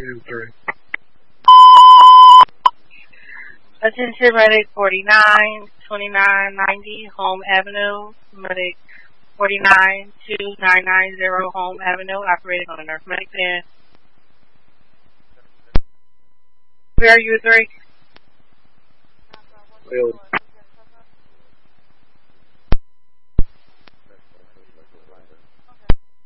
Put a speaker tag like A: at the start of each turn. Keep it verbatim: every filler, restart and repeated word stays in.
A: and three.
B: Attention Medic forty-nine twenty-nine ninety Home Avenue. Medic forty-nine two nine nine zero Home Avenue, operating on a Nurse Medic van. Where are you, three?
A: Well,